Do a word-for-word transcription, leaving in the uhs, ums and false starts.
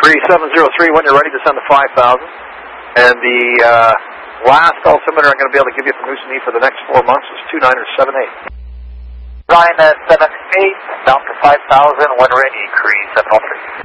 three seven zero three, when you're ready, descend to five thousand. And the uh, last altimeter I'm going to be able to give you from Houston E for the next four months is two nine or seven eight. Ryan, uh, seven eight, down to five thousand, when ready, increase seven oh three.